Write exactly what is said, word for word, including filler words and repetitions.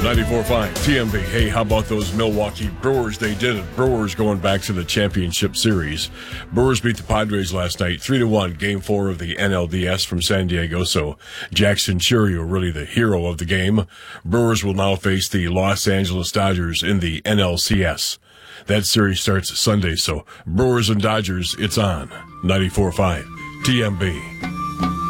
ninety-four point five T M B. Hey, how about those Milwaukee Brewers? They did it. Brewers going back to the championship series. Brewers beat the Padres last night, three to one, game four of the N L D S from San Diego. So Jackson Chourio really the hero of the game. Brewers will now face the Los Angeles Dodgers in the N L C S. That series starts Sunday, so Brewers and Dodgers, it's on ninety-four point five T M B.